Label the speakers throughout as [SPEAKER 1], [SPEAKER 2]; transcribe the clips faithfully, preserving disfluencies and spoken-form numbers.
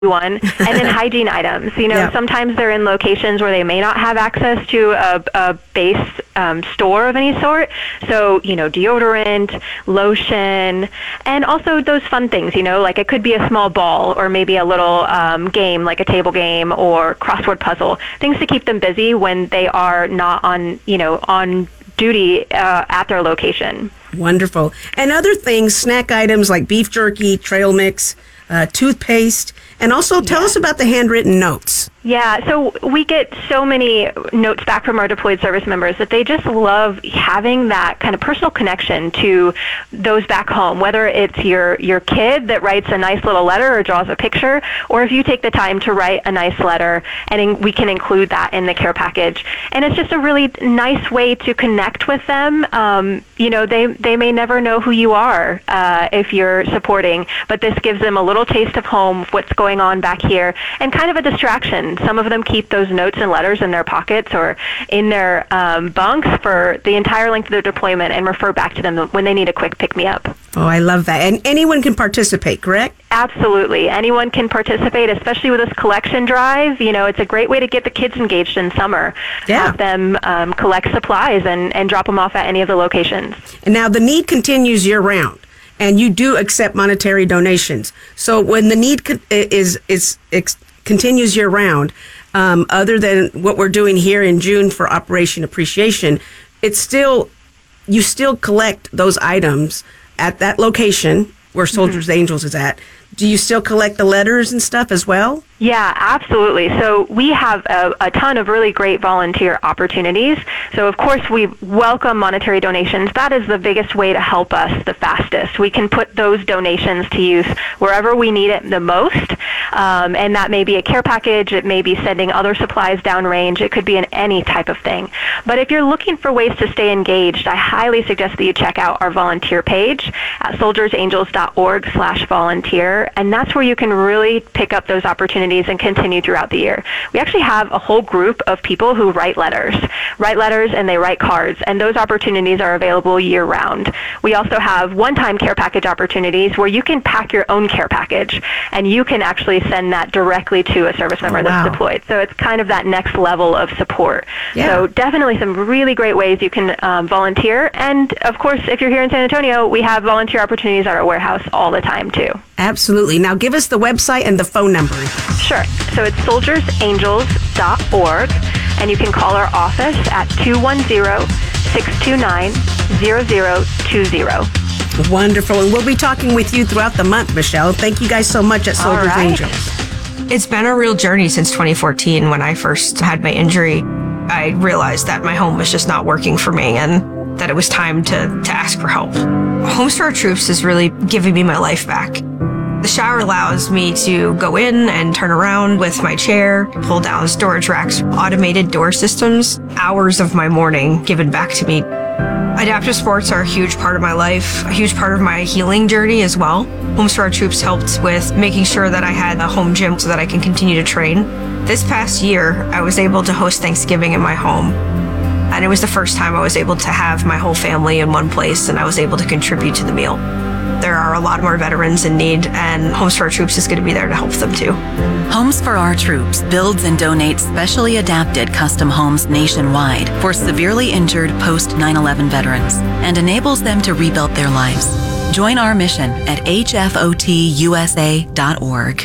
[SPEAKER 1] one, and then hygiene items. You know,
[SPEAKER 2] Yeah.
[SPEAKER 1] sometimes they're in locations where they may not have access to a, a base um, store of any sort. So, you know, deodorant, lotion, and also those fun things, you know, like it could be a small ball or maybe a little um, game like a table game or crossword puzzle, things to keep them busy when they are not on, you know, on duty uh, at their location.
[SPEAKER 2] Wonderful. And other things, snack items like beef jerky, trail mix, uh, toothpaste, and also tell
[SPEAKER 1] Yeah.
[SPEAKER 2] us about the handwritten notes.
[SPEAKER 1] Yeah, so we get so many notes back from our deployed service members that they just love having that kind of personal connection to those back home, whether it's your, your kid that writes a nice little letter or draws a picture, or if you take the time to write a nice letter, and in, we can include that in the care package. And it's just a really nice way to connect with them. Um, you know, they, they may never know who you are uh, if you're supporting, but this gives them a little taste of home, what's going on back here, and kind of a distraction. Some of them keep those notes and letters in their pockets or in their um, bunks for the entire length of their deployment and refer back to them when they need a quick pick-me-up.
[SPEAKER 2] Oh, I love that. And anyone can participate, correct?
[SPEAKER 1] Absolutely. Anyone can participate, especially with this collection drive. You know, it's a great way to get the kids engaged in summer.
[SPEAKER 2] Yeah.
[SPEAKER 1] Have them um, collect supplies and, and drop them off at any of the locations.
[SPEAKER 2] And now the need continues year-round, and you do accept monetary donations. So when the need co- is is ex- continues year-round, um, other than what we're doing here in June for Operation Appreciation, it's still you still collect those items at that location where Soldiers mm-hmm. Angels is at. Do you still collect the letters and stuff as well?
[SPEAKER 1] Yeah, absolutely. So we have a, a ton of really great volunteer opportunities. So of course we welcome monetary donations. That is the biggest way to help us the fastest. We can put those donations to use wherever we need it the most. Um, and that may be a care package. It may be sending other supplies downrange. It could be in any type of thing. But if you're looking for ways to stay engaged, I highly suggest that you check out our volunteer page at soldiersangels.org slash volunteer. And that's where you can really pick up those opportunities and continue throughout the year. We actually have a whole group of people who write letters, write letters and they write cards, and those opportunities are available year round. We also have one-time care package opportunities where you can pack your own care package and you can actually send that directly to a service member
[SPEAKER 2] Oh,
[SPEAKER 1] that's
[SPEAKER 2] wow.
[SPEAKER 1] deployed. So it's kind of that next level of support.
[SPEAKER 2] Yeah.
[SPEAKER 1] So definitely some really great ways you can um, volunteer. And of course, if you're here in San Antonio, we have volunteer opportunities at our warehouse all the time too.
[SPEAKER 2] Absolutely. Now give us the website and the phone number.
[SPEAKER 1] Sure. So it's soldiers angels dot org, and you can call our office at two one zero, six two nine, zero zero two zero.
[SPEAKER 2] Wonderful. And we'll be talking with you throughout the month, Michelle. Thank you guys so much at
[SPEAKER 1] All
[SPEAKER 2] Soldiers
[SPEAKER 1] right.
[SPEAKER 2] Angels.
[SPEAKER 3] It's been a real journey since twenty fourteen when I first had my injury. I realized that my home was just not working for me and that it was time to, to ask for help. Homes for Our Troops is really giving me my life back. The shower allows me to go in and turn around with my chair, pull down storage racks, automated door systems, hours of my morning given back to me. Adaptive sports are a huge part of my life, a huge part of my healing journey as well. Homes for Our Troops helped with making sure that I had a home gym so that I can continue to train. This past year, I was able to host Thanksgiving in my home. And it was the first time I was able to have my whole family in one place and I was able to contribute to the meal. There are a lot more veterans in need, and Homes for Our Troops is going to be there to help them too.
[SPEAKER 4] Homes for Our Troops builds and donates specially adapted custom homes nationwide for severely injured post nine eleven veterans and enables them to rebuild their lives. Join our mission at H F O T U S A dot org.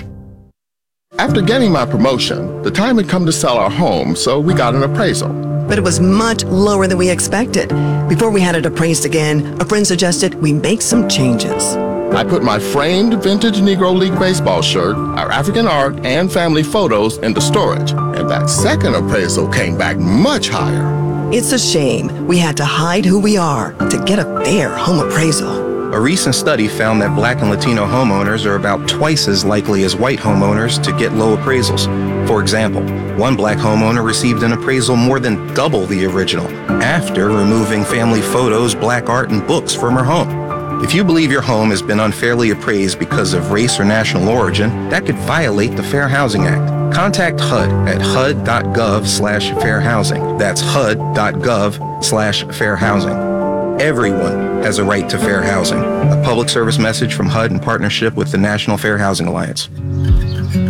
[SPEAKER 5] After getting my promotion, the time had come to sell our home, so we got an appraisal.
[SPEAKER 6] But it was much lower than we expected. Before we had it appraised again, a friend suggested we make some changes.
[SPEAKER 5] I put my framed vintage Negro League baseball shirt, our African art, and family photos into storage, and that second appraisal came back much higher.
[SPEAKER 6] It's a shame we had to hide who we are to get a fair home appraisal.
[SPEAKER 7] A recent study found that Black and Latino homeowners are about twice as likely as white homeowners to get low appraisals. For example, one Black homeowner received an appraisal more than double the original after removing family photos, Black art, and books from her home. If you believe your home has been unfairly appraised because of race or national origin, that could violate the Fair Housing Act. Contact H U D at H U D dot gov slash fair housing. That's H U D dot gov slash fair housing. Everyone has a right to fair housing. A public service message from H U D in partnership with the National Fair Housing Alliance.